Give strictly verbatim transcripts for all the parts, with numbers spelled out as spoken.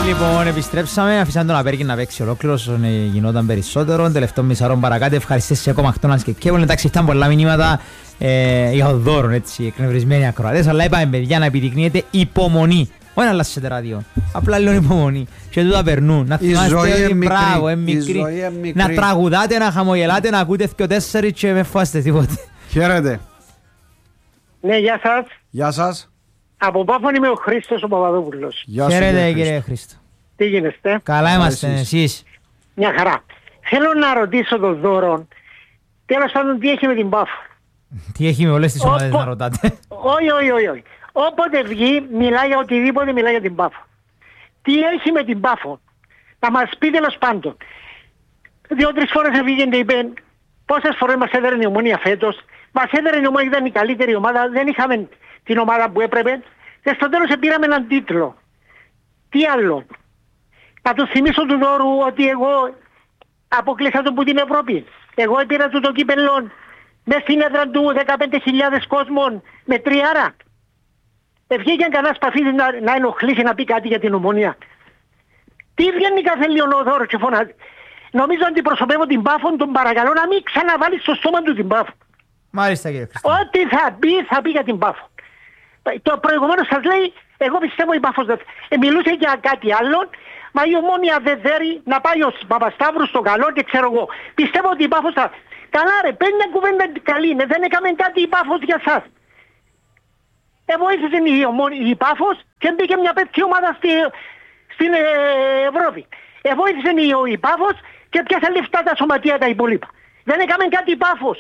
Λοιπόν, επιστρέψαμε, αφήσαν τον Απέργη να παίξει ολόκληρος, γινόταν περισσότερο, τελευταίο μισάρο παρακάτω, ευχαριστήσεις σε ακόμα Μακτώνας και Κέβολ, εντάξει, ήταν πολλά μηνύματα ε, για οδόρων, έτσι, εκνευρισμένοι ακροατές, αλλά είπαμε, παιδιά, να επιδεικνύεται υπομονή, όχι να αλλάσετε ράδιο, απλά λίγο υπομονή, και τούτα περνούν, να θυμάστε ότι μπράβο, είναι μικρή, να τραγουδάτε, να χαμογελάτε, να ακούτε δύο τέσσερις και με φάστε τίποτε. Χαίρετε. Ναι, γεια σας. Γεια σας. Από Πάφων είμαι ο Χρήστος ο Παπαδόπουλος. Χαίρετε κύριε Χρήστο. Τι γίνεστε? Καλά είμαστε, εσείς? Μια χαρά. Θέλω να ρωτήσω τον Δώρο, τέλος πάντων τι έχει με την Πάφο. Τι έχει με όλες τις ομάδες να ρωτάτε? Όχι, όχι, όχι, όχι. Όποτε βγει, μιλάει για οτιδήποτε, μιλάει για την Πάφο. Τι έχει με την Πάφο? Να μας πει τέλος πάντων. Δύο-τρεις φορές βγήκε και είπε πόσες φορές μας έδερε η Ομόνια φέτος. Μας έδερε η Ομόνια, ήταν η καλύτερη ομάδα, δεν είχαμε την ομάδα που έπρεπε και στο τέλος πήραμε έναν τίτλο. Τι άλλο? Θα του θυμίσω του Δώρου ότι εγώ αποκλείσα τον που την Ευρώπη. Εγώ πήρα του το κύπελλο μες στην έδρα του δεκαπέντε χιλιάδες κόσμων με τριάρα. Βγήκε κανένας παθήτης να, να ενοχλήσει να πει κάτι για την Ομόνια. Τι βγαίνει κάθε λίγο ο Δώρος και φωνάζει? Νομίζω αντιπροσωπεύω την Πάφο, τον παρακαλώ να μην ξαναβάλει στο στόμα του την Πάφο. Μάλιστα κύριε Χριστό. Ό,τι θα πει, θα πει για την Πάφο. Το προηγουμένως σας λέει, εγώ πιστεύω η Πάφος δεν ε, μιλούσε για κάτι άλλο, μα η Ομόνια δεν δέρει να πάει ο Παπασταύρου στο καλό και ξέρω εγώ. Πιστεύω ότι η Πάφος θα... Καλά ρε, πέντε κουβέντα καλή είναι, δεν έκαμε κάτι η Πάφος για σας. Ε, βοήθησε η, η Πάφος και μπήκε μια πέμπτη ομάδα στη, στην ε, Ευρώπη. Ε, βοήθησε η, η Πάφος και πιάσε λεφτά τα σωματεία τα υπόλοιπα. Δεν έκαμε κάτι η Πάφος.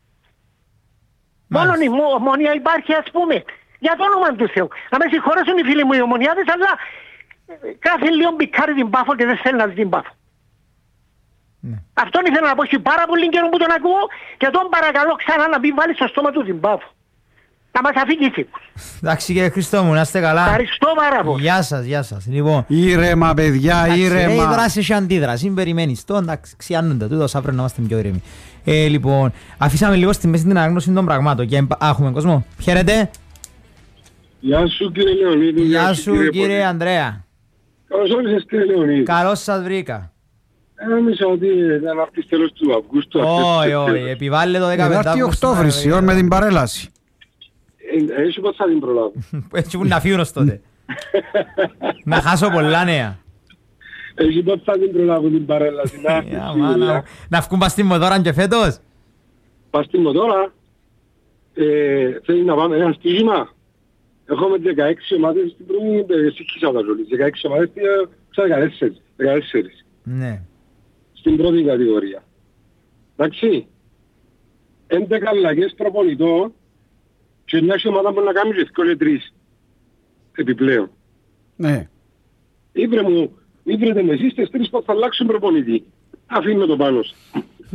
Μόνο η Ομόνια υπάρχει, ας πούμε. Για το όνομα του Θεού. Να με συγχωρέσουν οι φίλοι μου οι Ομονιάδες, αλλά κάθε λίγο μπικάρει την Πάφο και δεν θέλει να δει την Πάφο. Ναι. Αυτόν ήθελα να πω, έχει πάρα πολύ καιρό που τον ακούω και τον παρακαλώ ξανά να μην βάλει στο στόμα του την Πάφο. Να μας αφηγήσει. Εντάξει κύριε Χριστό μου, να είστε καλά. Ευχαριστώ πάρα πολύ. Γεια σας, γεια σας. Λοιπόν, ήρεμα παιδιά, ήρεμα. Η δράση και αντίδραση, μην περιμένεις το, εντάξει, ξιάνονται τούτο, θα πρέπει να είμαστε πιο ήρεμοι. Ε, λοιπόν, αφήσαμε λίγο στη μέση την ανάγνωση των πραγμάτων και έχουμε κόσμο. Χαίρετε. Γεια σου κύριε Λεωνίδη. Γεια σου κύριε, κύριε Ανδρέα. Καλώς όρισες κύριε Λεωνίδη. Καλώς σας βρήκα. Νόμιζα ότι ήταν από τις τέλος του Αυγούστου. Όχι, όχι, επιβάλλει το δεκαπέντε Αυγούστου. Είναι Οκτώβρης, η ώρα με την παρέλαση. Έτσι πώς θα την προλάβω. Έτσι που είναι αφίωνος τότε. Να χάσω πολλά νέα. Έτσι πώς θα την προλάβω την παρέλαση. Να βγουν πας στη Μοδόρα και φέτος. Πας στη Μοδόρα. Θέλει να πάμε ένα στοίχημα. Έχουμε δεκαέξι ομάδες στην πρώτη σύγχυσα τα ζολή. δεκαέξι ομάδες στην δεκατέσσερις. Ναι. Στην πρώτη κατηγορία. Εντάξει. έντεκα αλλαγές προπονητών και μια ομάδα μπορεί να κάνει και δύο και τρεις επιπλέον. Ναι. Ήπρε μου, ήπρετε με εσείς τις τρεις που θα αλλάξουν προπονητή. Αφήνουμε το πάνω σου.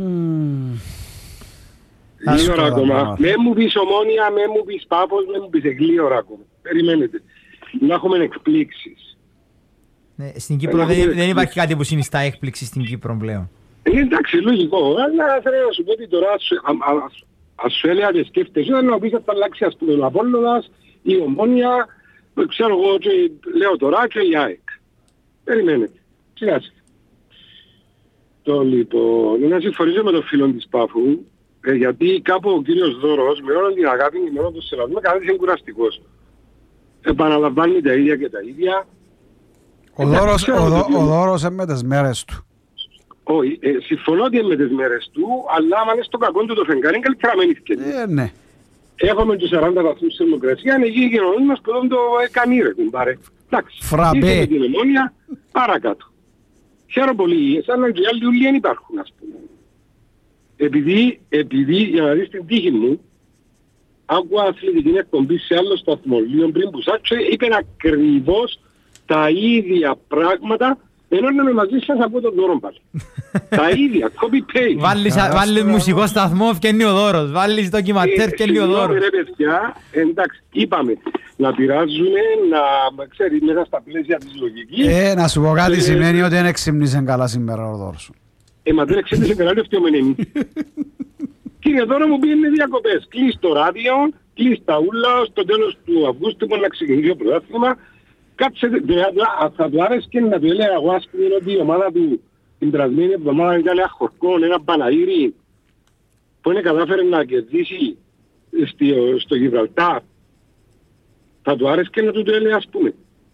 Λίγη ώρα ακόμα. Με μου πεις Ομόνια, με μου πεις Πάφος, με μου πεις λίγη ώρα ακόμα. Περιμένετε. Να έχουμε εκπλήξεις. Ναι, στην Κύπρο δεν, δεν υπάρχει κάτι που συνιστά έκπληξη στην Κύπρο πλέον. Ε, εντάξει, λογικό. Αλλά θέλω να σου πω ότι τώρα ας σου έλεγα και σκέφτεσαι να πεις ότι θα αλλάξει ας πούμε ο Απόλλωνας, η Ομόνια, ξέρω εγώ και λέω τώρα και η ΑΕΚ. Περιμένετε. Σιγά σιγά. Το λοιπόν, να συμφωνήσω με τον φίλο της Πάφου, ε, γιατί κάπου ο κύριος Δώρος με όλη την αγάπη και με όλο το σεβασμό καθώς κουραστικός. Επαναλαμβάνει τα ίδια και τα ίδια. Ο Δώρος, ο, ο, ο Δώρος είναι με τις μέρες του. Όχι, ε, συμφωνώ ότι είναι με τις μέρες του, αλλά άμα είναι στο κακό του το φεγγάρι είναι καλύτερα να μην ε, ναι. Έχουμε τους σαράντα βαθμούς της θερμοκρασίας, είναι εκεί η κοινωνία μας που δεν το έκανε ρε κουμπάρε. Εντάξει, φραπέ. την Ομόνια, παρακάτω. Χαίρομαι πολύ, σαν να και οι άλλοι ούλοι δεν υπάρχουν ας πούμε. Επειδή, επειδή, για να δεις την τύχη μου, άκουα αθλητική εκπομπή σε άλλο σταθμό λίγο πριν που σ' είπε ακριβώς τα ίδια πράγματα, ενώ να με μαζί σας από τον Δώρο πάλι. Τα ίδια, copy-paste. Βάλεις, βάλεις μουσικό σταθμό, φτιάχνει ο Δώρος. Βάλεις ντοκιματέρ, φτιάχνει ο Δώρος. Ρε παιδιά, εντάξει, είπαμε, να πειράζουμε, να ξέρεις μέσα στα πλαίσια της λογικής. Ε, να σου πω κάτι ε, σημαίνει ότι δεν εξυμνήσε καλά σήμερα ο Δώρος. Ε, μα δεν εξυμνήσε καλά, δεν φτιάχνουμε εμείς. Κύριε Δώρο μου πήγαινε διακοπές. Κλείς το ράδιο, κλείς τα ούλα, στο τέλος του Αυγούστου που να ξεκινήσει το πρωτάθλημα. κάτσε, θα του άρεσκε να του έλεγα εγώ ας πούμε ότι η ομάδα του την περασμένη εβδομάδα ήταν ένα χορκό, ένα Παναήρι που είναι κατάφερε να κερδίσει στο Γιβραλτάρ. Θα του άρεσκε να του το έλεγα ας πούμε.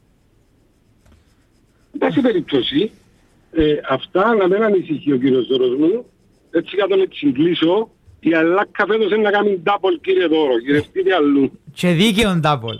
Εν πάση περιπτώσει, ε, αυτά να μην ανησυχεί ο κύριος Δώρος μου, έτσι για τον εξυγκλήσω, η Αλάκα φέτος είναι να κάνει double κύριε Δώρο, γυρευτείτε αλλού. Και δίκαιο double.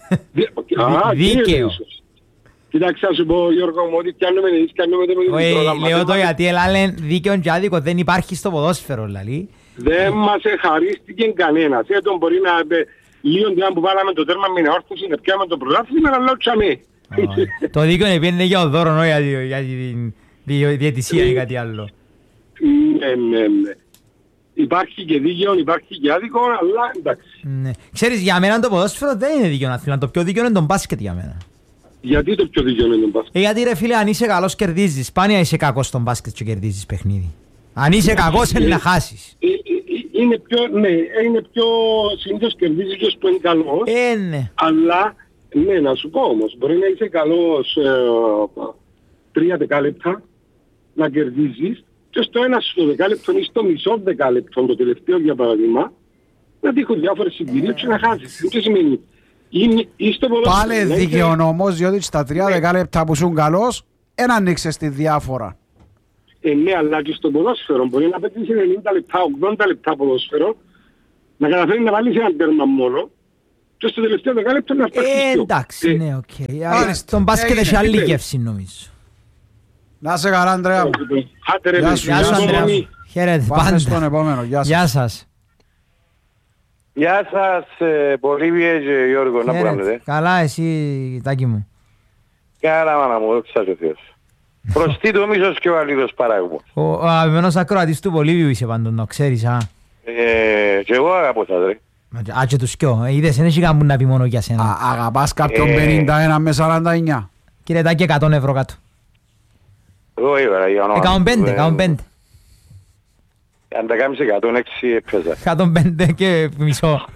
Α, δίκαιο. Κοιτάξτε να σου πω Γιώργο μου ότι πιάνουμε εμείς, πιάνουμε το με λέω το γιατί λένε δίκαιο και άδικο δεν υπάρχει στο ποδόσφαιρο λαλή. Δεν μας εχαρίστηκε κανένας. Έτον μπορεί να λίγο που βάλαμε το τέρμα με όρθωση να πιάμε το πρωτάθλημα αλλά λότσαμε. Το δίκαιο είναι για ο Δώρο, για την διαιτησία ή κάτι άλλο. Ναι, ναι, ναι. Υπάρχει και δίκαιο, υπάρχει και άδικο, αλλά εντάξει. Ναι. Ξέρεις, για μένα το ποδόσφαιρο δεν είναι δίκαιο να θέλω. Το πιο δίκαιο είναι το μπάσκετ για μένα. Γιατί το πιο δίκαιο είναι το μπάσκετ? Ε, γιατί ρε φίλε, αν είσαι καλός κερδίζεις. Σπάνια είσαι κακός στο μπάσκετ και κερδίζεις παιχνίδι. Αν είσαι κακός είναι να χάσεις. Ε, ε, ε, είναι πιο, ναι, είναι πιο συνήθως κερδίζεις και που είναι καλός. Ε, ναι. Αλλά, ναι, να σου πω όμως, μπορεί να είσαι καλός ε, τρία δεκάλεπτα να κερδίζεις και στο ένα στο δεκάλεπτο ή στο μισό δεκάλεπτο, το τελευταίο για παράδειγμα, να τύχουν διάφορες συγκυρίες και να χάσεις. Τι σημαίνει? Είναι, πάλι δίκαιο όμως, διότι στα τρία δεκάλεπτα που ήσουν καλός, δεν ανοίξες τη διάφορα. Ε, ναι, αλλά και στο ποδόσφαιρο μπορεί να παίξεις ενενήντα λεπτά, ογδόντα λεπτά ποδόσφαιρο, να καταφέρει να βάλεις ένα τέρμα μόνο και στο τελευταίο δεκάλεπτο να φτάσεις πιο. Ε, εντάξει, ναι, οκ. Στον μπάσκετ έχει άλλη γεύση νομίζω. Να σε καλά, Ανδρέα. Γεια σου, Ανδρέα. Χαίρετε, πάμε στον επόμενο. Γεια σας. Γεια σας, Πολύβιε και Γιώργο, να που κάνετε? Καλά, εσύ, Τάκη μου. Καλά, μάνα μου, δόξα ο Θεός. Προστεί το μίσος και ο αλλήλος παράγουμε. Ο αγαπημένος ακροατής του Πολύβιου είσαι πάντων, το ξέρεις, α. Και εγώ αγαπώ σας, ρε. Α, και τους κοιό, είδες, δεν έχει καμπούν να πει μόνο για σένα. Αγαπάς κάποιον πενήντα ένα με σαράντα εννιά. Κύριε Τάκη, εκατό ευρώ κάτω. Εγώ είπα, για όνομα. εκατόν πέντε, εκατόν πέντε. Αν τα κάνεις εκατόν έξι έπαιζα. εκατόν πέντε και μισό.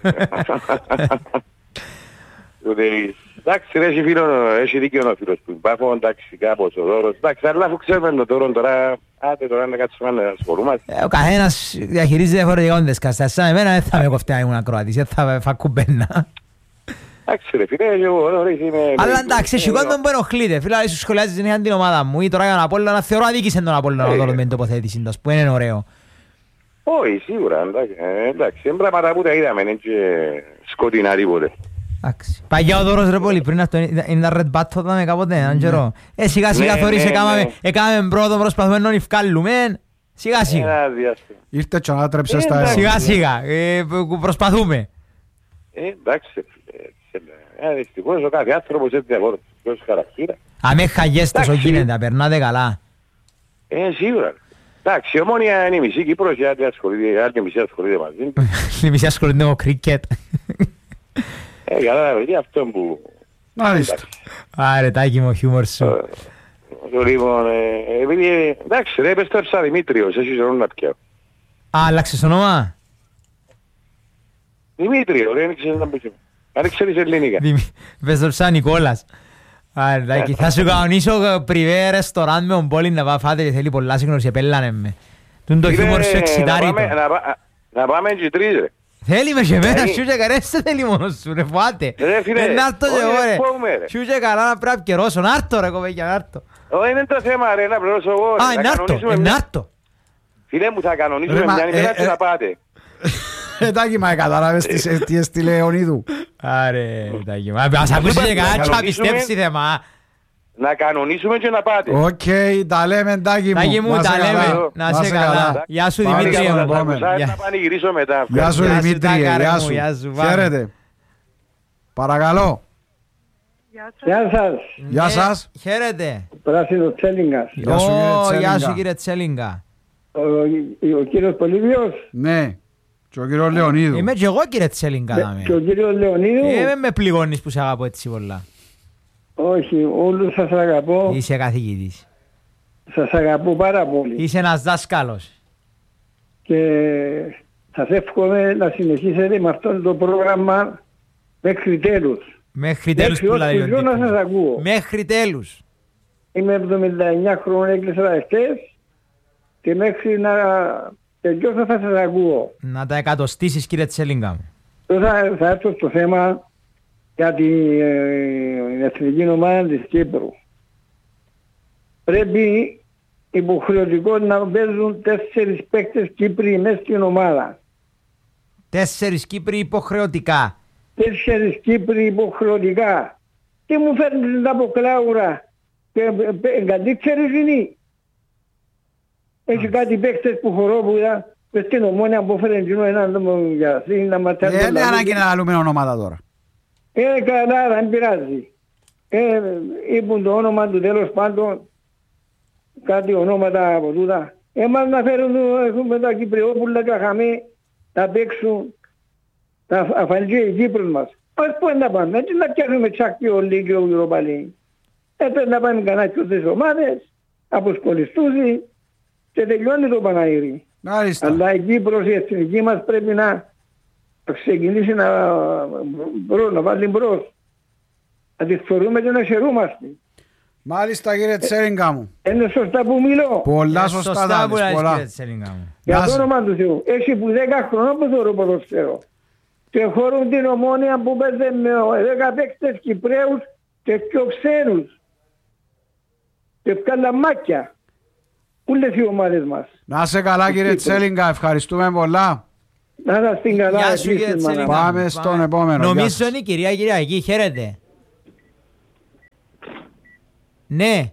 Εντάξει ρε, έχει φίλο, έχει δίκαιο ο φίλος που υπάρχουν, εντάξει κάπως ο Δώρος. Εντάξει, αλλά αφού ξέρουμε τον Δώρο τώρα, άντε τώρα να κάτσουμε να ασχολούμαστε. Ο καθένας διαχειρίζεται διαφορετικά όντες καστάσεις. Εμένα δεν θα με κοφτεί να ήμουν ακροατής, δεν θα φά κουμπένα. Εντάξει ρε φίλε, εγώ νωρίς είμαι... Αλλά εντάξει, εσύ κόσμο που ενοχλείται. Φίλε, σου σχολιάζεις είναι την ομάδα μου ή τώρα για τον Απόλλωνα, θεωρώ αδίκησε τον Απόλλωνα με την τοποθέτηση του, που είναι ωραίο. Όχι, σίγουρα, εντάξει, είναι πράγματα που τα είδαμε, είναι και σκοτεινά τίποτε. Εντάξει. Παγιά ο Δώρος ρε πολύ, πριν αυτό είναι τα Red Bat τότε κάποτε, έναν καιρό. Ε, σιγά σιγά θωρείς, έκαμε πρώτο, προσπαθούμε να νυφκάλουμε, σιγά σιγά. Ήρθε και να τρέψε στα έργα. Σιγά σιγά, προσπαθούμε. Ε, εντάξει, δυστυχώς ο κάθε άνθρωπος έτσι διαβόρτει, ποιος χαρακτήρα. Αμέ χαγές τόσο γίνεται, περνάτε καλά. Ε, σίγουρα. Εντάξει, η Ομόνια είναι η μισή Κύπρος και η άλλη μισή ασχολείται μαζί. Η μισή ασχολείται με το κρίκετ. Ε, καλά, είναι αυτό που... Μάλιστα. Άρε, Τάκη μου, ο χιούμορ σου. Λοιπόν, επειδή... Εντάξει, ρε, επέστρεψα Δημήτριος, εσύ ζωνούν να πιάω. Α, άλλαξες όνομα. Δημήτριο, ρε, δεν ξέρεις να πεις. Αν ξέρεις ελληνικά. Επέστρεψα Νικόλας. Άρε, Τάκη, θα σου κανονίσω πριβέ ρεστοράν με τον Πόλη να πάω φάτε και θέλει πολλά σύγχρονος και πέλανε με. Τούν το χιούμορ σου εξητάρει το. Να πάμε και τρεις, ρε. Θέλει με και μένα, σου και καρές δεν θέλει μόνος σου, ρε φάτε. Ρε φίλε, όχι ρε. Σου και καλά να πρέπει να καιρώσω, να έρθω ρε κοπέκια, να έρθω. Όχι είναι το θέμα ρε, να πληρώσω εγώ ρε. Α, να έρθω, να έρθω. Φίλε μου θα κανονίσουμε μια ημέρα και να πάτε. Τάκη, μα κατάλαβες τι έστειλε Λεωνίδου. Άρε, Τάκη, μα ας ακούσεις και κάτσα πιστέψει θέμα. Να κανονίσουμε και να πάτε. Οκ, τα λέμε Τάκη μου. Τάκη μου, τα λέμε. Να σε καλά. Γεια σου Δημήτρη. Να πανηγυρίσω μετά. Γεια σου Δημήτρη, γεια σου. Χαίρετε. Παρακαλώ. Γεια σας. Γεια σας. Χαίρετε. Πράσινος Τσέλιγκας. Γεια σου κύριε Τσέλιγκα. Ο κύριος Πολύβιος. Ναι. Και ο κύριος Λεωνίδου. Είμαι και εγώ κύριε Τσέλιγκα. Και ο κύριος Λεωνίδου. Είμαι με πληγώνεις που σε αγαπώ έτσι πολλά. Όχι, όλους σας αγαπώ. Είσαι καθηγητής. Σας αγαπώ πάρα πολύ. Είσαι ένας δάσκαλος. Και σας εύχομαι να συνεχίσετε με αυτό το πρόγραμμα μέχρι τέλους. Μέχρι τέλους που λέει ο να σας τύπος. ακούω. Μέχρι τέλους. Είμαι εβδομήντα εννιά χρόνων, έκλεισα εχθές και μέχρι να τελειώσω θα σας ακούω. Να τα εκατοστήσεις κύριε Τσέλιγκα μου. Τώρα θα έρθω στο θέμα για την ε, εθνική ομάδα της Κύπρου. Πρέπει υποχρεωτικό να παίζουν τέσσερις παίκτες Κύπροι μέσα στην ομάδα. Τέσσερις Κύπροι υποχρεωτικά. Τέσσερις Κύπροι υποχρεωτικά. Και μου φέρνει την αποκλάουρα. Εγκαντή ξέρεις είναι. Έχει κάτι παίκτες που χωρώ που είδα μες στην Ομόνια που φέρνει την έναν νομογιαστή να ματιάζει. Δεν είναι ανάγκη να λαλούμε ονόματα τώρα. Ε, καλά, δεν πειράζει. Ε, είπουν το όνομα του τέλος πάντων, κάτι ονόματα από τούτα. Εμάς να φέρουν έχουμε τα Κυπριόπουλα και χαμέ, να παίξουν, να αφανιστεί η Κύπρος μας. Ας πού να πάμε, έτσι να πιάσουμε τσάκι ο Λίγκ και ο Ευρωπαλή. Έτσι να πάμε κανένα και τις ομάδες, αποσκολιστούσει και τελειώνει το Παναγύρι. Μάλιστα. Αλλά η Κύπρος, η εθνική μας πρέπει να ξεκινήσει να, μπρο, να βάλει μπρος. Να τη θεωρούμε και να χαιρούμαστε. Μάλιστα κύριε Τσέλιγκα μου. Είναι σωστά που μιλώ. Πολλά Ε, σωστά τα που λες, λες, πολλά. κύριε Τσέλιγκα μου. Για Γεια το σας. όνομα του Θεού. Έχει που δέκα χρονών που θεωρώ ποδοσφαίρο. Και χωρούν την Ομόνια που παίζει με δέκα παίκτες Κυπραίους και πιο ξένους. Και βγάλα μάκια. Ούλες οι ομάδες μας. Να είσαι καλά κύριε Τσέλιγκα, ευχαριστούμε πολλά. Να σας την καλά. Γεια σου επίσης, κύριε μάνα. Τσέλιγκα. Πάμε στον επόμενο. Γεια Νομίζω σας. είναι η κυρία Κυριακή. Χαίρετε. Ναι.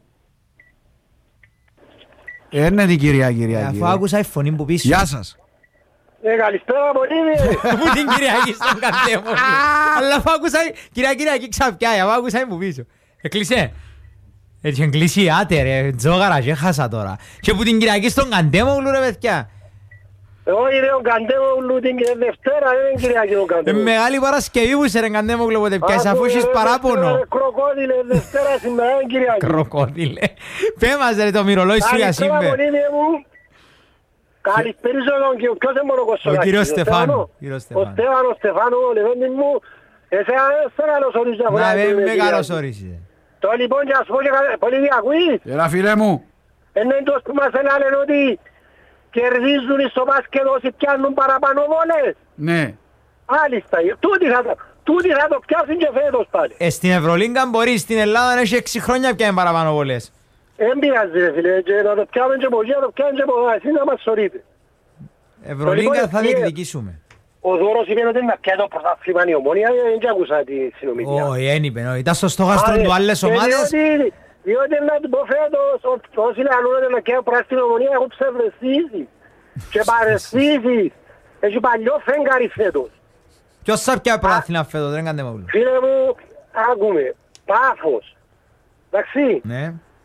Ε, Είναι την κυρία Ε, Κυριακή. Αφού άκουσα η φωνή που πίσω. Γεια σας. Ε, καλησπέρα πολύ. Πού την Κυριακή στον καντέμο. Αλλά αφού άκουσα η κυρία Κυριακή ξαπιάει. Αφού άκουσα η που πίσω. Εκλείσε. Έτσι εγκλείσει άτε ρε. Τζόγαρα και χάσα τώρα. Και που την Κυριακή στον καντέμο ρε παιδιά. Όχι ρε, ο Καντέμογλου την Δευτέρα δεν είναι Κυριακή ο Ε, Καντέμογλου. Μεγάλη Παρασκευή που σε ρε καντέμο πότε πιάσεις αφού έχεις παράπονο. Κροκόδιλε, Δευτέρα σήμερα είναι Κυριακή. Κροκόδιλε. Πέ μας ρε το μυρολόι σου για Καλησπέρα σήμερα. πολύ μου. Καλησπέριζω τον κύριο. Ποιος είναι μονοκοστολάκης? Ο κύριος Στεφάνου. Ο Κύριος Στεφάνου. Στέφανος, Στεφάνου, ο λεβέντη μου. Εσένα δεν σε καλωσορίζω. αφού Να να με πούμε με Κυριακή. καλωσόρισε. Το λοιπόν και ας πω και κα- πολύ διακούεις. Έλα φίλε μου. Είναι εντός που μας λένε ότι κερδίζουν στο μπάσκετ όσοι πιάνουν παραπάνω βόλες. Ναι. Άλιστα. Τούτοι θα το, τούτοι θα το πιάσουν και φέτος πάλι. Ε, στην Ευρωλίγκα μπορεί, στην Ελλάδα έχει έξι χρόνια πια είναι παραπάνω βολές. Δεν πειράζει ρε φίλε, και να το πιάμε και από εκεί, να το πιάμε και από εδώ, εσείς να μας σωρείτε. Ευρωλίγκα Λοιπόν, θα κύριε- διεκδικήσουμε. Ο Δώρος είπε ότι να πιάει το πρωτάθλημα η Ομόνια, δεν άκουσα τη συνομιλία. Όχι, δεν είπε. όχι. Ήταν στο στόχαστρο Άρα, του άλλες και ομάδες. Διότι, διότι να του πω φέτος, ό- όσοι λαλούν ότι να πιάει πράσινη Ομόνια έχουν ψευδεστήσεις και παρεστήσεις. Έχει παλιό φέγγαρι φέτος. Ποιος θα πια πρωτάθλημα φέτος, δεν κάντε μόγλου. Φίλε μου, άκουμε, Πάφος, εντάξει, Ναι,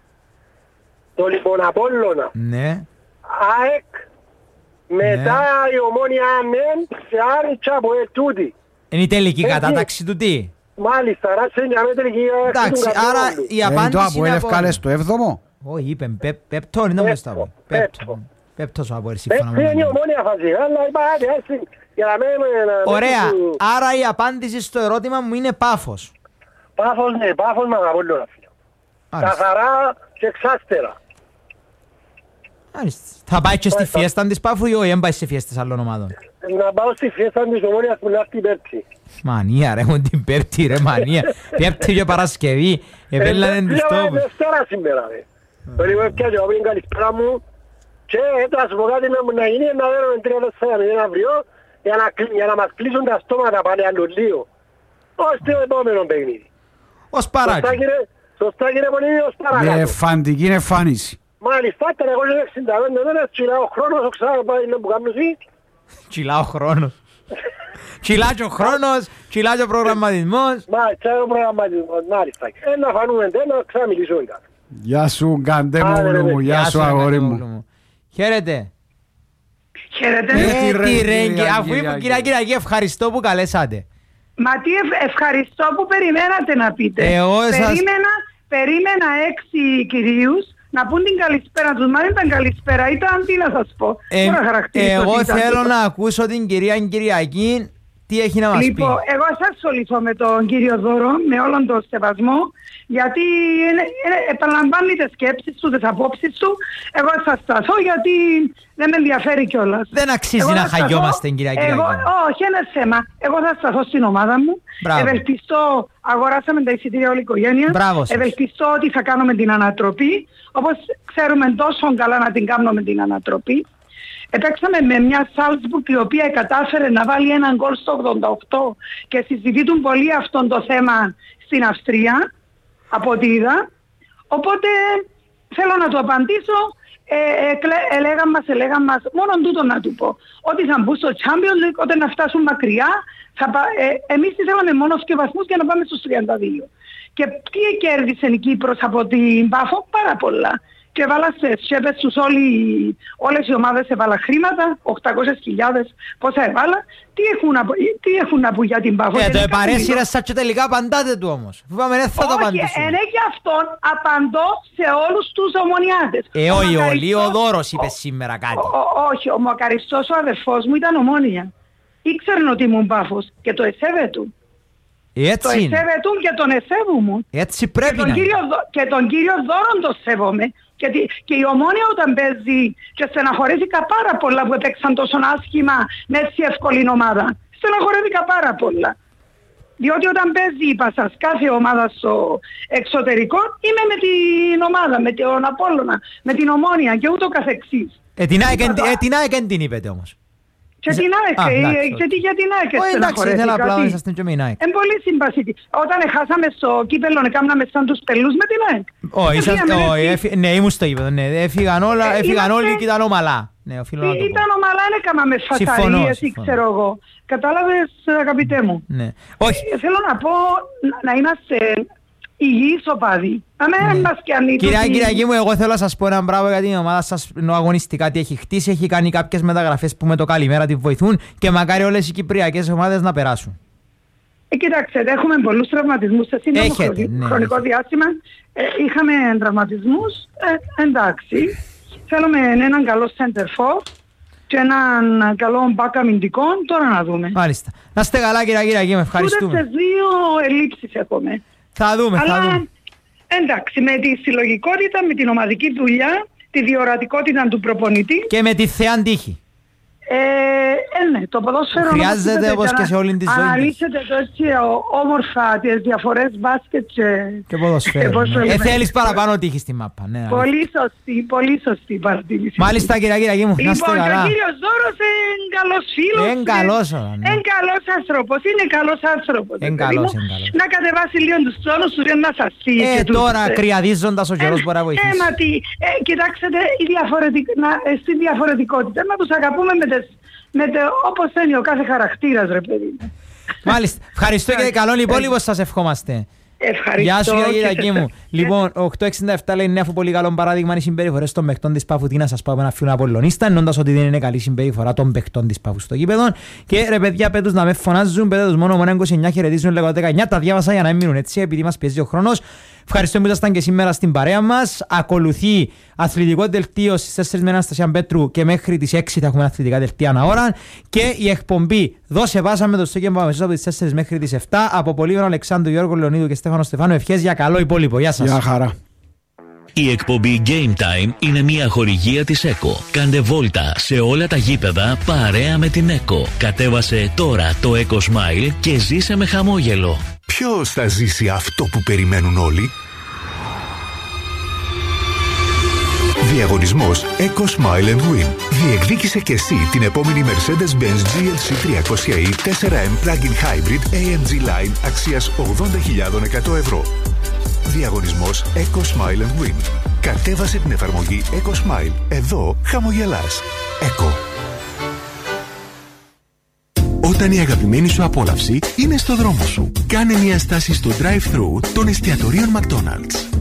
το λοιπόν Απόλλωνα, ναι. ΑΕΚ, μετά η Ομόνια ΑΜΕΝ και άλλη τσάπο ετούτη. Είναι η τελική Έτσι. κατάταξη του τι. Μάλιστα, ράτσε μια μέτρικη Εντάξει, άρα η Ε, το απάντηση είναι Αποέλ από... ευκάλες το έβδομο. Όχι, είπε πέ- πέπτο, είναι όμως το Πέπτο, Πέπτο. πέπτο. Πέπτος ο Αποέλ, σύμφωνα με Έτσι είναι η μένα. Ομόνια φαζί, αλλά είπα άντε έτσι, για να μην... Ωραία, άρα η απάντηση στο ερώτημα μου είναι Πάφος. Πάφος, ναι, Πάφος με Απόλλωνα, φίλε. Μάλιστα. Καθαρά και εξάστερα. Μάλιστα. Θα πάει και στη Μάλιστα. φιέστα της Πάφου ή όχι, δεν πάει σε φιέστες άλλων ομάδων. Να πάω στη φιέστα της Ομόνιας που είναι αυτή η Πέμπτη. Μανία ρε, μου την Πέμπτη ρε, μανία. Πέμπτη και Παρασκευή, επέλανε τους τόπους. Δευτέρα σήμερα, ρε. Το λίγο πια και εγώ πριν καλησπέρα μου και έτω ας πω κάτι να- να γίνει να δέρουμε τρία τέσσερα μηδέν αύριο για να, κλει- για να μας κλείσουν τα στόματα πάλι άλλο λίγο. Ως το επόμενο παιχνίδι. Ως Σωστά παράκι. κύριε, σωστά κύριε Πολύδη, ως Με παρακάτω. εφαντική εμφάνιση. Μάλιστα, τριακόσιες εξήντα πέντε μέρες, τσιλά ο χρόνος, ο ξανά πάει να που κάνουν εσύ. Τσιλά ο χρόνος. Τσιλά και ο χρόνος, τσιλά και ο προγραμματισμός. Μα, τσάω προγραμματισμός, μάλιστα. Ένα φανούμε ένα, ξαναμιλήσουμε κάτι. Γεια σου Γκαντέμογλου μου, γεια σου αγόρι μου. Χαίρετε. Χαίρετε. Ε, Ε, τι ρε, τι ρε, κυρία αφού είπε Κυριακή. κυρία Κυριακή, ευχαριστώ που καλέσατε. Μα τι ευ- ευχαριστώ που περιμένατε να πείτε. Εγώ σας- περίμενα, περίμενα έξι κυρίους να πούν την καλησπέρα τους. Μα δεν ήταν καλησπέρα, ήταν τι να σας πω. Ε, Τώρα χαρακτηρίσω εγώ τι ήταν. θέλω να ακούσω την κυρία Κυριακή Τι έχει να μας λοιπόν, πει? Λοιπόν, εγώ θα ασχοληθώ με τον κύριο Δώρο, με όλον τον σεβασμό, γιατί είναι, είναι, επαναλαμβάνει τις σκέψεις του, τις απόψεις του. Εγώ θα σταθώ γιατί δεν με ενδιαφέρει κιόλας. Δεν αξίζει εγώ να χαγιόμαστε, κυρία Κυριακή. Όχι, είναι θέμα. Εγώ θα σταθώ στην ομάδα μου. Μπράβο. Ευελπιστώ, αγοράσαμε τα εισιτήρια όλη η οικογένεια. Μπράβο σας. Ευελπιστώ ότι θα κάνουμε την ανατροπή, όπως ξέρουμε τόσο καλά να την κάνουμε την ανατροπή. Επέξαμε με μια Σάλτσμπουργκ η οποία κατάφερε να βάλει έναν γκολ στο ογδόντα οκτώ και συζητούν πολύ αυτό το θέμα στην Αυστρία, από ό,τι είδα. Οπότε θέλω να του απαντήσω, ε, ε, ελέγαν μας, ελέγαν μας, μόνο τούτο να του πω. Ότι θα μπουν στο Champions League, όταν να φτάσουν μακριά, θα πα, ε, εμείς θέλαμε μόνο δύο βαθμούς για να πάμε στους τριάντα δύο. Και τι κέρδισε η Κύπρος από την Πάφο? Πάρα πολλά. Και έβαλα σε σέπες τους όλοι, όλες οι ομάδες έβαλα χρήματα, οκτακόσιες χιλιάδες πόσα έβαλα. Τι έχουν να, τι έχουν να πούν για την Πάφο? Ε, το επαρέσυρες σας και τελικά απαντάτε του όμως. Φοβάμαι δεν θα το απαντήσουμε. Όχι, είναι γι' αυτόν απαντώ σε όλους τους ομονιάτες. Ε, όχι όλοι, ο Δώρος είπε σήμερα κάτι. Ο, ο, όχι, ο Μακαριστός ο αδερφός μου ήταν Ομόνια. Ήξερε ότι ήμουν Πάφος και το εσέβε του. Έτσι το εσέβε του και τον εσέβου μου. Έτσι πρέπει και τον να κύριο, και τον κύριο Δώρον το σέβομαι. Και, και η Ομόνια όταν παίζει και στεναχωρέθηκα πάρα πολλά που έπαιξαν τόσο άσχημα με έτσι εύκολη ομάδα. Στεναχωρέθηκα πάρα πολλά. Διότι όταν παίζει είπα σας κάθε ομάδα στο εξωτερικό είμαι με την ομάδα, με τον Απόλλωνα, με την Ομόνια και ούτω καθεξής. Ε, την ΑΕΚ εν την είπετε όμως. Και την ΑΕΚ, γιατί για την ΑΕΚ στεναχωρέθηκα. Εντάξει, απλά ήσασταν και με την ΑΕΚ. Είναι πολύ συμπαθητή. Όταν χάσαμε στο κύπελλο, έκαναμε σαν τους πελούς με την ΑΕΚ. Όχι, ναι, ήμουν στο κύπελλο, ναι, έφυγαν όλοι και ήταν ομαλά. Ήταν ομαλά, δεν έκαναμε φασαρίες ή ξέρω εγώ. Κατάλαβες, αγαπητέ μου. Θέλω να πω, να είμαστε υγιείς οπαδοί. Κυρία Κυριακή μου, εγώ θέλω να σας πω ένα μπράβο για την ομάδα σας αγωνιστικά τι έχει χτίσει, έχει κάνει κάποιες μεταγραφές που με το καλημέρα τη βοηθούν και μακάρι όλες οι κυπριακές ομάδες να περάσουν. Ε, κοιτάξτε, έχουμε πολλούς τραυματισμούς σε σύντομο ναι, χρονικό ναι. διάστημα. Ε, είχαμε τραυματισμούς, ε, εντάξει. Θέλουμε έναν καλό center for και έναν καλό back αμυντικό, τώρα να δούμε. Μάλιστα. Να είστε καλά κυρία Κυριακή, με ευχαριστούμε. Ούτε σε δύο ελλείψεις έχουμε. Θα δούμε, αλλά, θα δούμε. Εντάξει, με τη συλλογικότητα, με την ομαδική δουλειά, τη διορατικότητα του προπονητή. Και με τη θεάν τύχη. Ε, ε, ναι, το ποδόσφαιρο... Χρειάζεται όπως και σε όλη τη ζωή. Αναλύσετε το έτσι όμορφα τις διαφορές μπάσκετ και... Και ποδόσφαιρο. Ναι. Ε, θέλεις παραπάνω τύχη στη μάπα. Ναι, πολύ σωστή, πολύ σωστή παρατήρηση. Μάλιστα κυρία Κυριακή μου, να είστε καλά. Λοιπόν, και ο κύριος Δώρος είναι καλός φίλος. Είναι καλός όλα. Ναι. Είναι καλός άνθρωπος, είναι καλός άνθρωπος. Είναι καλός, είναι καλός. Να κατεβάσει λίγο τους τόνους του, να σας φύγει. Ε, τώρα κρυαδίζοντας ο καιρός μπορεί να βοηθήσει. Έματι, κοιτάξτε, στη διαφορετικότητα, να τους αγαπούμε με τις Με το, όπως θέλει ο κάθε χαρακτήρας ρε παιδί. Μάλιστα. Ευχαριστώ και καλόν υπόλοιπο σας ευχόμαστε. Ευχαριστώ. Γεια σου κύριε Κυριακή μου. Λοιπόν, οκτακόσια εξήντα επτά λέει νέα πολύ καλό παράδειγμα είναι οι συμπεριφορές των παιχτών της Πάφου. Τι να σας πω από ένα φίλο Απολλωνίστα, εννοώντας ότι δεν είναι καλή συμπεριφορά των παιχτών της Πάφου στο γήπεδο. Και ρε παιδιά, πέτους να με φωνάζουν, πέτους μόνο μόνο είκοσι εννιά χαιρετίζουν λέγω δεκαεννιά. Τα διάβασα για να μείνουν έτσι, επειδή μας πιέζει ο χρόνος. Ευχαριστώ που ήσασταν και σήμερα στην παρέα μας. Ακολουθεί αθλητικό δελτίο στις τέσσερις με Αναστασία Πέτρου και μέχρι τις έξι θα έχουμε αθλητικά δελτία ανά ώρα. Και η εκπομπή Δώσε Πάσα με το Στόκεν Παπαμεσός από τις τέσσερις μέχρι τις επτά. Από Πολύγωνο Αλεξάνδρου, Γιώργο Λεωνίδου και Στέφανο Στεφάνου. Ευχές για καλό υπόλοιπο. Γεια σας. Γεια χαρά. Η εκπομπή Game Time είναι μια χορηγία της ΕΚΟ. Κάντε βόλτα σε όλα τα γήπεδα παρέα με την ΕΚΟ. Κατέβασε τώρα το ECO Smile και ζήσε με χαμόγελο. Ποιος θα ζήσει αυτό που περιμένουν όλοι? Διαγωνισμός ECO Smile and Win. Διεκδίκησε και εσύ την επόμενη Mercedes-Benz τζι ελ σι τριακόσια ι φορ εμ Plug-in Hybrid έι εμ τζι Line αξίας ογδόντα χιλιάδες εκατό ευρώ. Διαγωνισμός ECO Smile and Win. Κατέβασε την εφαρμογή ECO Smile. Εδώ χαμογελάς. ECO. Όταν η αγαπημένη σου απόλαυση είναι στο δρόμο σου, κάνε μια στάση στο drive-thru των εστιατορίων McDonald's.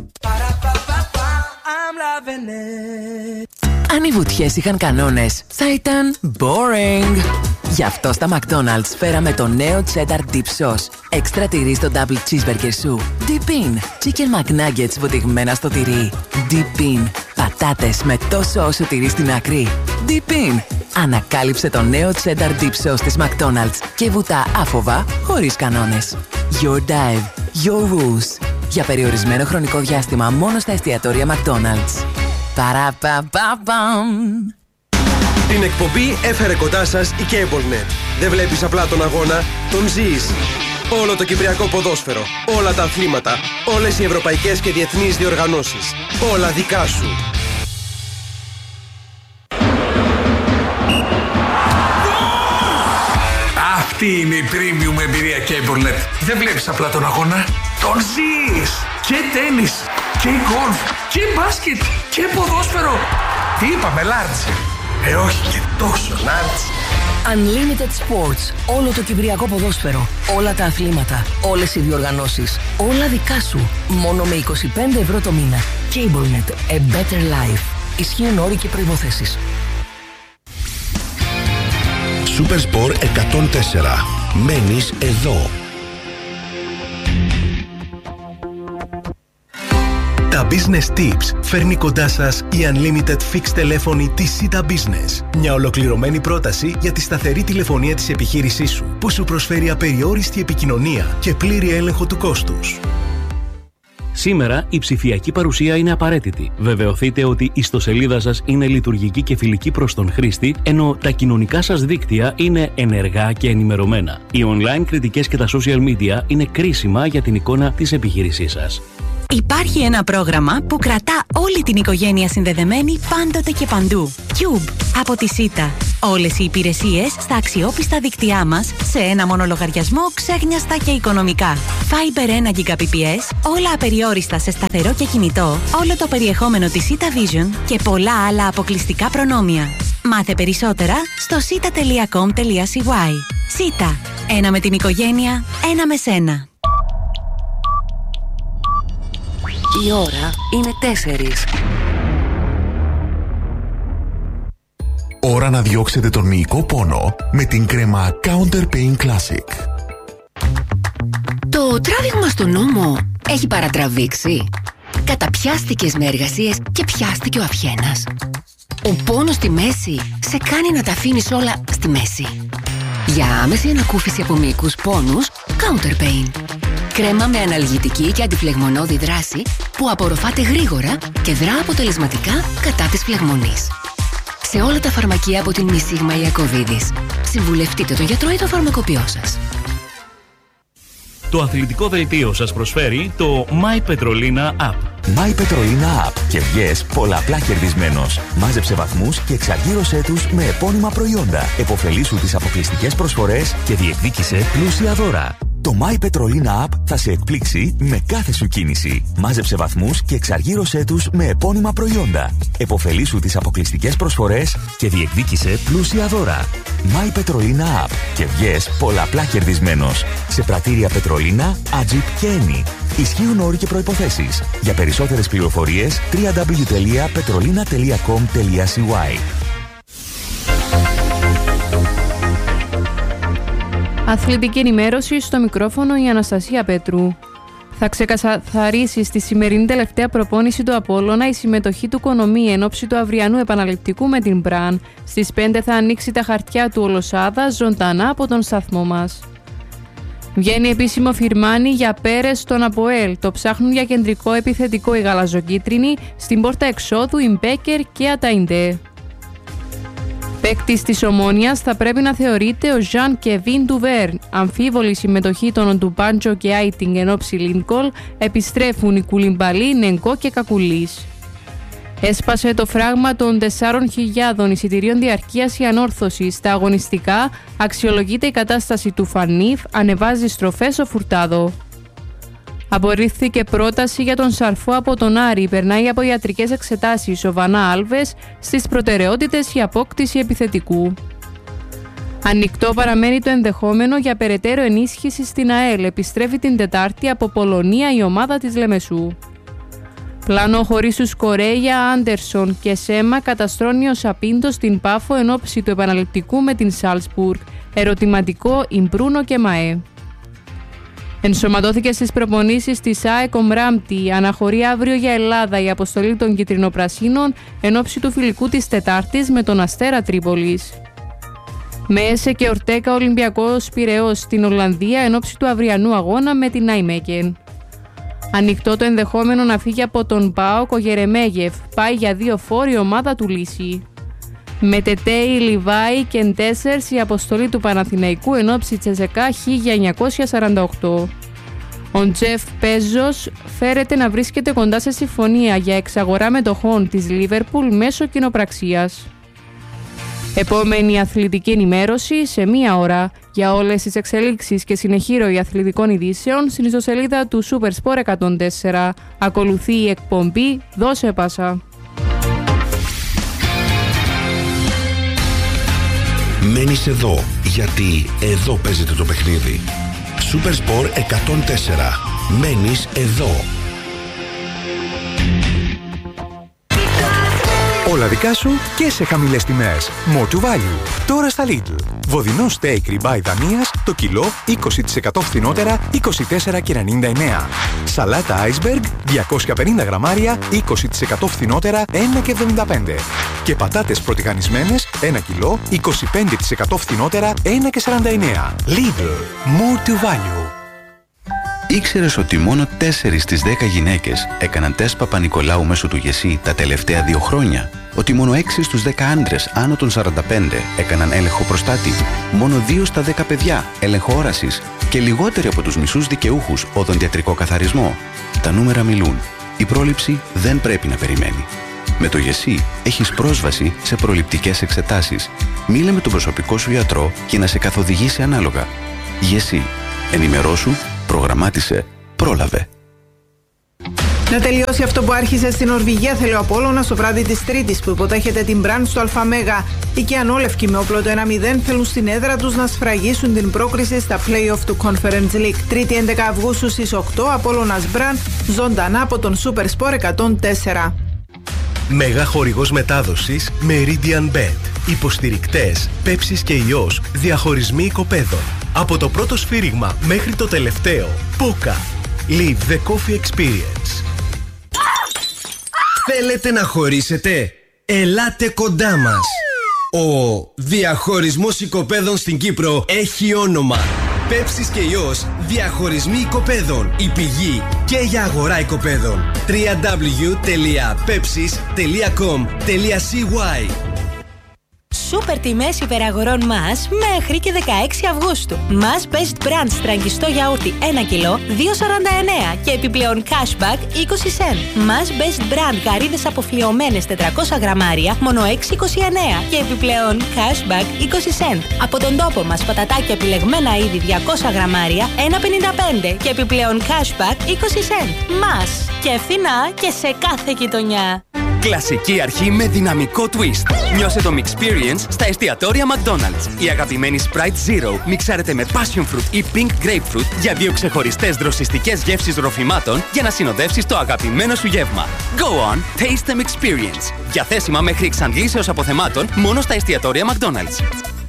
Αν οι βουτιές είχαν κανόνες, θα ήταν boring. Γι' αυτό στα McDonald's φέραμε το νέο Cheddar Dip Sauce. Έξτρα τυρί στο Double Cheeseburger σου. Dip in. Chicken McNuggets βουτυγμένα στο τυρί. Dip in. Πατάτες με τόσο όσο τυρί στην άκρη. Dip in. Ανακάλυψε το νέο cheddar dip sauce της McDonald's και βουτά άφοβα χωρίς κανόνες. Your dive, your rules. Για περιορισμένο χρονικό διάστημα μόνο στα εστιατόρια McDonald's. Παραπαπαπαμ. Την εκπομπή έφερε κοντά σας η CableNet. Δεν βλέπεις απλά τον αγώνα, τον ζεις. Όλο το κυπριακό ποδόσφαιρο, όλα τα αθλήματα, όλες οι ευρωπαϊκές και διεθνείς διοργανώσεις. Όλα δικά σου. Αυτή είναι η premium εμπειρία CableNet. Δεν βλέπεις απλά τον αγώνα, τον ζεις. Και τένις, και γκολφ, και μπάσκετ, και ποδόσφαιρο. Τι είπαμε, large? Ε, όχι και τόσο large. Unlimited Sports. Όλο το κυπριακό ποδόσφαιρο. Όλα τα αθλήματα. Όλες οι διοργανώσεις. Όλα δικά σου. Μόνο με είκοσι πέντε ευρώ το μήνα. CableNet. A better life. Ισχύουν όροι και προϋποθέσεις. Supersport εκατόν τέσσερα. Μένεις εδώ. Τα Business Tips φέρνει κοντά σας η Unlimited Fixed τηλέφωνη της Sita Business. Μια ολοκληρωμένη πρόταση για τη σταθερή τηλεφωνία της επιχείρησής σου, που σου προσφέρει απεριόριστη επικοινωνία και πλήρη έλεγχο του κόστους. Σήμερα η ψηφιακή παρουσία είναι απαραίτητη. Βεβαιωθείτε ότι η ιστοσελίδα σας είναι λειτουργική και φιλική προς τον χρήστη, ενώ τα κοινωνικά σας δίκτυα είναι ενεργά και ενημερωμένα. Οι online κριτικές και τα social media είναι κρίσιμα για την εικόνα της επιχείρησής σας. Υπάρχει ένα πρόγραμμα που κρατά όλη την οικογένεια συνδεδεμένη πάντοτε και παντού. Cube από τη Sita. Όλες οι υπηρεσίες στα αξιόπιστα δίκτυά μας σε ένα μόνο λογαριασμό, ξέγνιαστα και οικονομικά. Fiber ένα Gbps, όλα απεριόριστα σε σταθερό και κινητό, όλο το περιεχόμενο της Sita Vision και πολλά άλλα αποκλειστικά προνόμια. Μάθε περισσότερα στο sita τελεία com τελεία c y. Sita. Ένα με την οικογένεια, ένα με σένα. Η ώρα είναι τέσσερις. Ώρα να διώξετε τον μυϊκό πόνο με την κρέμα Counter Pain Classic. Το τράβηγμα στον ώμο έχει παρατραβήξει. Καταπιάστηκες με εργασίες και πιάστηκε ο αυχένας. Ο πόνος στη μέση σε κάνει να τα αφήνεις όλα στη μέση. Για άμεση ανακούφιση από μυϊκούς πόνους, Counter Pain. Κρέμα με αναλγητική και αντιφλεγμονώδη δράση που απορροφάται γρήγορα και δρά αποτελεσματικά κατά της φλεγμονής. Σε όλα τα φαρμακεία από την Μη Σίγμα Ιακωβίδης. Συμβουλευτείτε τον γιατρό ή το φαρμακοποιό σας. Το αθλητικό δελτίο σας προσφέρει το My Petrolina App. My Petrolina App και βγες πολλαπλά κερδισμένος. Μάζεψε βαθμούς και εξαργύρωσέ τους με επώνυμα προϊόντα. Εποφελήσου τις αποκλειστικές προσφορές και διεκδίκησε πλούσια δώρα. Το My Petrolina App θα σε εκπλήξει με κάθε σου κίνηση. Μάζεψε βαθμούς και εξαργύρωσέ τους με επώνυμα προϊόντα. Εποφελήσου τις αποκλειστικές προσφορές και διεκδίκησε πλούσια δώρα. My Petrolina App και βγες πολλαπλά κερδισμένος. Σε πρατήρια Πετρολίνα, Ατζιπ και Eni. Ισχύουν όροι και προϋποθέσεις. Για περισσότερες πληροφορίες double-u double-u double-u τελεία petrolina τελεία com τελεία c y. Αθλητική ενημέρωση, στο μικρόφωνο η Αναστασία Πέτρου. Θα ξεκαθαρίσει στη σημερινή τελευταία προπόνηση του Απόλλωνα η συμμετοχή του Κονομή εν ώψη του αυριανού επαναληπτικού με την Μπραν. Στις πέντε θα ανοίξει τα χαρτιά του Ολοσάδα ζωντανά από τον σταθμό μας. Βγαίνει επίσημο φιρμάνι για Πέρες στον Αποέλ. Το ψάχνουν για κεντρικό επιθετικό οι γαλαζοκίτρινοι, στην πόρτα εξόδου η Μπέκερ και Αταϊντέ. Παίκτης της Ομόνοιας θα πρέπει να θεωρείται ο Ζαν Κεβίν Ντουβέρν. Αμφίβολη συμμετοχή των Ντουμπάντζο και Άιτινγκ εν όψη Λίνκολ, επιστρέφουν οι Κουλιμπαλί, Νεγκό και Κακουλής. Έσπασε το φράγμα των τεσσάρων χιλιάδων εισιτηρίων διαρκείας η ανόρθωση. Στα αγωνιστικά αξιολογείται η κατάσταση του Φανίφ, ανεβάζει στροφές ο Φουρτάδο. Απορρίφθηκε πρόταση για τον Σαρφό από τον Άρη. Περνάει από ιατρικές εξετάσεις ο Βανά Άλβες, στις προτεραιότητες η απόκτηση επιθετικού. Ανοιχτό παραμένει το ενδεχόμενο για περαιτέρω ενίσχυση στην ΑΕΛ. Επιστρέφει την Τετάρτη από Πολωνία η ομάδα της Λεμεσού. Πλάνο χωρίς τους Κορέια, Άντερσον και Σέμα καταστρώνει ο Σαπίντο στην Πάφο εν ώψη του επαναληπτικού με την Σάλσμπουργκ. Ερωτηματικό Ιμπρούνο και Μαέ. Ενσωματώθηκε στις προπονήσεις της ΑΕΚ ο Μράμπτη. Αναχωρεί αύριο για Ελλάδα η αποστολή των κυτρινοπρασίνων εν ώψη του φιλικού της Τετάρτης με τον Αστέρα Τρίπολης. Με Έσε και Ορτέκα Ολυμπιακός Πειραιώς στην Ολλανδία εν ώψη του αυριανού αγώνα με την Νάιμεκεν. Ανοιχτό το ενδεχόμενο να φύγει από τον ΠΑΟΚ ο Γερεμέγεφ. Πάει για δύο φόρ η ομάδα του Λύση. Με Τετέι, Λιβάη και Ντέσσερς η αποστολή του Παναθηναϊκού εν ώψη Τσεσεκά χίλια εννιακόσια σαράντα οκτώ. Ο Τζεφ Πέζος φέρεται να βρίσκεται κοντά σε συμφωνία για εξαγορά μετοχών της Λίβερπουλ μέσω κοινοπραξίας. Επόμενη αθλητική ενημέρωση σε μία ώρα. Για όλες τις εξελίξεις και συνεχείρωη αθλητικών ειδήσεων στην ιστοσελίδα του Supersport εκατόν τέσσερα. Ακολουθεί η εκπομπή «Δώσε πάσα». Μένεις εδώ, γιατί εδώ παίζεται το παιχνίδι. Supersport εκατόν τέσσερα. Μένεις εδώ. Όλα δικά σου και σε χαμηλές τιμές. More to value. Τώρα στα Lidl. Βοδινό steak ribeye Δανίας το κιλό είκοσι τοις εκατό φθηνότερα είκοσι τέσσερα και ενενήντα εννέα. Σαλάτα iceberg διακόσια πενήντα γραμμάρια είκοσι τοις εκατό φθηνότερα ένα και εβδομήντα πέντε. Και πατάτες πρωτιγανισμένες ένα κιλό είκοσι πέντε τοις εκατό φθηνότερα ένα και σαράντα εννέα. Lidl. More to value. Ήξερες ότι μόνο τέσσερις στις δέκα γυναίκες έκαναν τεστ Παπα-Νικολάου μέσω του ΓΕΣΥ τα τελευταία δύο χρόνια? Ότι μόνο έξι στους δέκα άντρες άνω των σαράντα πέντε έκαναν έλεγχο προστάτη? Μόνο δύο στα δέκα παιδιά έλεγχο όρασης? Και λιγότεροι από τους μισούς δικαιούχους οδοντιατρικό καθαρισμό? Τα νούμερα μιλούν. Η πρόληψη δεν πρέπει να περιμένει. Με το ΓΕΣΥ έχεις πρόσβαση σε προληπτικές εξετάσεις. Μίλε με τον προσωπικό σου γιατρό και να σε καθοδηγήσει ανάλογα. ΓΕΣΥ. Ενημερώσου, προγραμμάτισε, πρόλαβε. Να τελειώσει αυτό που άρχισε στην Νορβηγία, θέλει ο Απόλλωνας το βράδυ της Τρίτης που υποτέχεται την Μπραντ στο Αλφαμέγα. Οι Κιανόλευκοι με όπλο το ένα μηδέν θέλουν στην έδρα τους να σφραγίσουν την πρόκριση στα play-off του Conference League. Τρίτη έντεκα Αυγούστου στις οκτώ, Απόλλωνας Μπραντ, ζωντανά από τον Supersport εκατόν τέσσερα. Μέγα χορηγός μετάδοσης Meridian Bet. Υποστηρικτές Πέψης και Ιός, διαχωρισμοί οικοπαίδων. Από το πρώτο σφύριγμα μέχρι το τελευταίο. Πόκα. Live the coffee experience. Θέλετε να χωρίσετε? Ελάτε κοντά μας. Ο διαχωρισμός οικοπαίδων στην Κύπρο έχει όνομα. Πέψης και Ιός, διαχωρισμοί οικοπαίδων. Η πηγή και για αγορά οικοπαίδων. double-u double-u double-u τελεία pepsis τελεία com τελεία c y. Σούπερ τιμές υπεραγορών μας μέχρι και δεκαέξι Αυγούστου. Μας Best Brand στραγγιστό γιαούρτι ένα κιλό δύο σαράντα εννέα και επιπλέον cashback είκοσι σεντ. Μας Best Brand γαρίδες αποφλιωμένες τετρακόσια γραμμάρια μόνο έξι είκοσι εννέα και επιπλέον cashback είκοσι σεντ. Από τον τόπο μας πατατάκια επιλεγμένα είδη διακόσια γραμμάρια ένα πενήντα πέντε και επιπλέον cashback είκοσι σεντ. Μας και φθηνά και σε κάθε γειτονιά. Κλασική αρχή με δυναμικό twist. Νιώσε το Mixperience στα εστιατόρια McDonald's. Η αγαπημένη Sprite Zero μιξάρεται με Passion Fruit ή Pink Grapefruit για δύο ξεχωριστές δροσιστικές γεύσεις ροφημάτων για να συνοδεύσεις το αγαπημένο σου γεύμα. Go on, taste the Mixperience. Διαθέσιμα μέχρι εξαντλήσεως αποθεμάτων μόνο στα εστιατόρια McDonald's.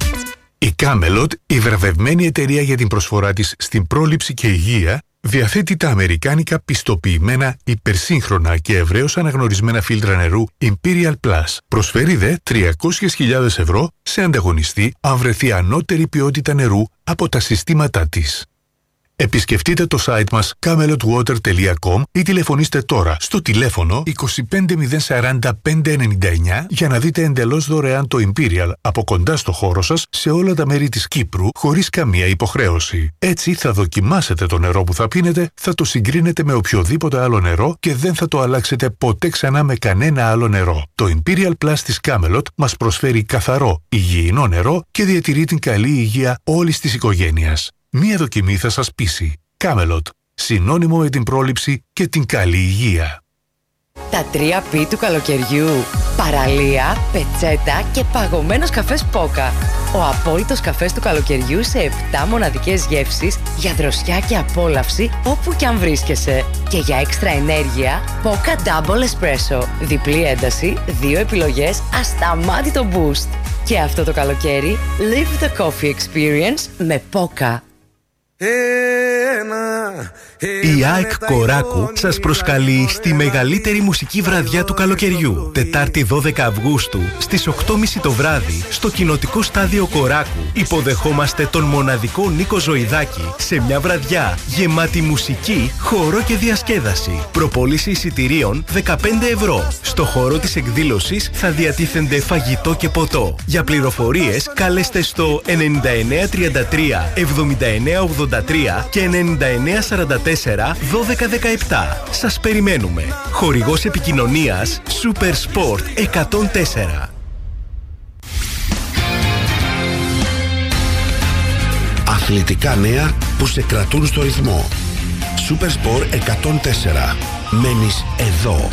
Η Camelot, η βραβευμένη εταιρεία για την προσφορά της στην πρόληψη και υγεία, διαθέτει τα αμερικάνικα πιστοποιημένα υπερσύγχρονα και ευρέως αναγνωρισμένα φίλτρα νερού Imperial Plus. Προσφέρει δε τριακόσιες χιλιάδες ευρώ σε ανταγωνιστή αν βρεθεί ανώτερη ποιότητα νερού από τα συστήματά της. Επισκεφτείτε το site μας camelot water τελεία com ή τηλεφωνήστε τώρα στο τηλέφωνο είκοσι πέντε μηδέν σαράντα πέντε ενενήντα εννέα για να δείτε εντελώς δωρεάν το Imperial από κοντά στο χώρο σας σε όλα τα μέρη της Κύπρου χωρίς καμία υποχρέωση. Έτσι θα δοκιμάσετε το νερό που θα πίνετε, θα το συγκρίνετε με οποιοδήποτε άλλο νερό και δεν θα το αλλάξετε ποτέ ξανά με κανένα άλλο νερό. Το Imperial Plus της Camelot μας προσφέρει καθαρό, υγιεινό νερό και διατηρεί την καλή υγεία όλης της οικογένειας. Μία δοκιμή θα σας πείσει. Camelot. Συνώνυμο με την πρόληψη και την καλή υγεία. Τα τρία πι του καλοκαιριού. Παραλία, πετσέτα και παγωμένος καφές Πόκα. Ο απόλυτος καφές του καλοκαιριού σε επτά μοναδικές γεύσεις για δροσιά και απόλαυση όπου κι αν βρίσκεσαι. Και για έξτρα ενέργεια, Πόκα Double Espresso. Διπλή ένταση, δύο επιλογές, ασταμάτητο boost. Και αυτό το καλοκαίρι, live the coffee experience με Πόκα. Η ΑΕΚ Κοράκου σας προσκαλεί στη μεγαλύτερη μουσική βραδιά του καλοκαιριού. Τετάρτη δώδεκα Αυγούστου στις οκτώ και μισή το βράδυ στο κοινοτικό στάδιο Κοράκου υποδεχόμαστε τον μοναδικό Νίκο Ζωηδάκη σε μια βραδιά γεμάτη μουσική, χορό και διασκέδαση. Προπόληση εισιτηρίων δεκαπέντε ευρώ. Στο χώρο της εκδήλωσης θα διατίθενται φαγητό και ποτό. Για πληροφορίες καλέστε στο ενενήντα εννέα τριάντα τρία εβδομήντα εννέα ογδόντα τρία και ενενήντα εννέα σαράντα τέσσερα δώδεκα δεκαεπτά. Σας περιμένουμε. Χορηγός επικοινωνίας Super Sport εκατόν τέσσερα. Αθλητικά νέα που σε κρατούν στο ρυθμό. Super Sport εκατόν τέσσερα. Μένεις εδώ.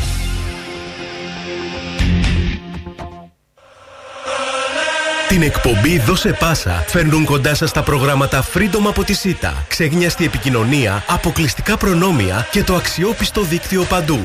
Την εκπομπή Δώσε Πάσα φέρνουν κοντά σας τα προγράμματα Freedom από τη ΣΥΤΑ, ξεγνιαστή επικοινωνία, αποκλειστικά προνόμια και το αξιόπιστο δίκτυο παντού.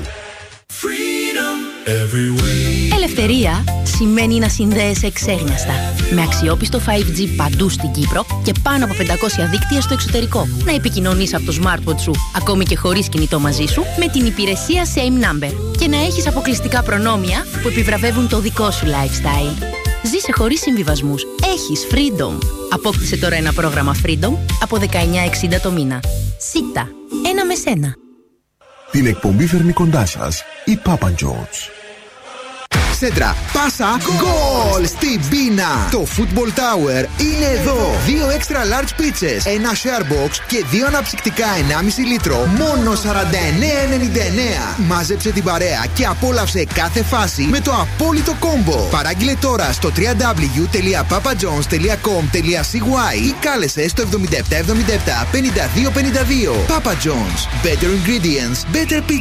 Ελευθερία σημαίνει να συνδέεσαι εξέγνιαστα με αξιόπιστο φάιβ τζι παντού στην Κύπρο και πάνω από πεντακόσια δίκτυα στο εξωτερικό. Να επικοινωνείς από το smartphone σου, ακόμη και χωρίς κινητό μαζί σου, με την υπηρεσία Same Number και να έχεις αποκλειστικά προνόμια που επιβραβεύουν το δικό σου lifestyle. Ζήσε χωρίς συμβιβασμούς. Έχεις Freedom. Απόκτησε τώρα ένα πρόγραμμα Freedom από δεκαεννιά εξήντα το μήνα. ΣΥΤΑ. Ένα με σένα. Την εκπομπή φέρνει κοντά σας η Papa John's. Σέντρα, πάσα, γκολ στην πίνα. Το Football Tower είναι εδώ. Δύο extra large pizzas, ένα share box και δύο αναψυκτικά ενάμιση λίτρο. Μόνο σαράντα εννέα ενενήντα εννέα. Μάζεψε την παρέα και απόλαυσε κάθε φάση με το απόλυτο κόμπο. Παράγγειλε τώρα στο double-u double-u double-u τελεία papa john's τελεία com τελεία c y ή κάλεσε στο εβδομήντα επτά εβδομήντα επτά πενήντα δύο πενήντα δύο. Papa John's. Better ingredients, better pizza.